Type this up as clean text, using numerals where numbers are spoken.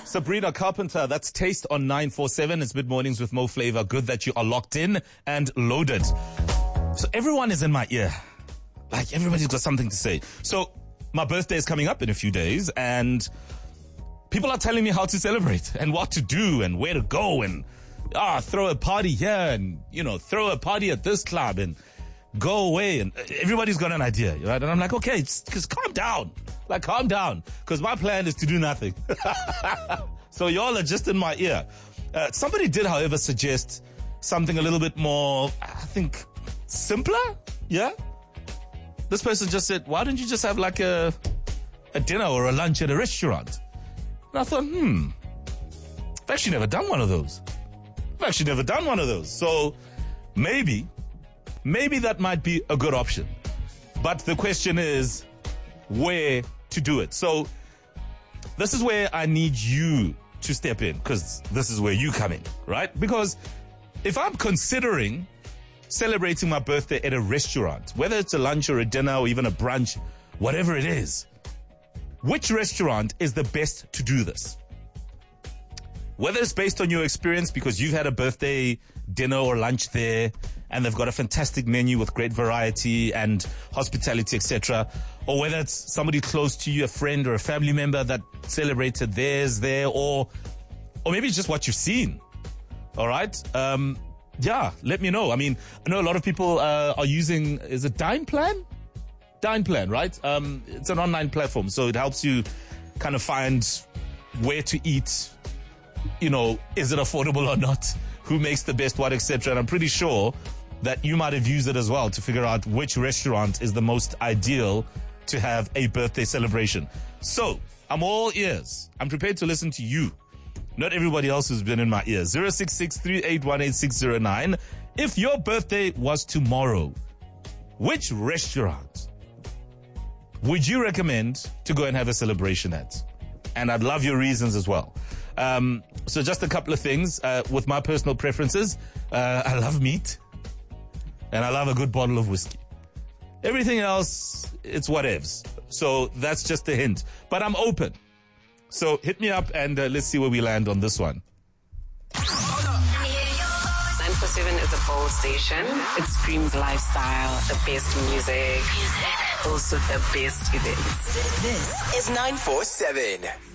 Sabrina Carpenter, that's Taste on 947. It's Mid-Mornings with Mo Flava. Good that you are locked in and loaded. So everyone is in my ear. Like, everybody's got something to say. So my birthday is coming up in a few days, and people are telling me how to celebrate and what to do and where to go and throw a party here and, throw a party at this club and go away. And everybody's got an idea, right? And I'm like, okay, just calm down. Like, calm down. Because my plan is to do nothing. So y'all are just in my ear. Somebody did, however, suggest something a little bit more, I think, simpler. Yeah? This person just said, why don't you just have like a dinner or a lunch at a restaurant? And I thought, I've actually never done one of those. So maybe that might be a good option. But the question is where to do it. So this is where I need you to step in, because this is where you come in, right? Because if I'm considering celebrating my birthday at a restaurant, whether it's a lunch or a dinner or even a brunch, whatever it is, which restaurant is the best to do this? Whether it's based on your experience because you've had a birthday dinner or lunch there and they've got a fantastic menu with great variety and hospitality, etc., or whether it's somebody close to you, a friend or a family member that celebrated theirs there, or maybe it's just what you've seen. All right? Let me know. I mean, I know a lot of people are using, is it Dine Plan? Dine Plan, right? It's an online platform, so it helps you kind of find where to eat. Is it affordable or not? Who makes the best what, etc. And I'm pretty sure that you might have used it as well to figure out which restaurant is the most ideal to have a birthday celebration. So, I'm all ears. I'm prepared to listen to you. Not everybody else who's been in my ears. 066-3818-609. If your birthday was tomorrow, which restaurant would you recommend to go and have a celebration at? And I'd love your reasons as well. So just a couple of things. With my personal preferences, I love meat and I love a good bottle of whiskey. Everything else, it's whatevs. So that's just a hint. But I'm open. So hit me up and let's see where we land on this one. 947 is a bold station. It screams lifestyle, the best music, also the best events. This is 947.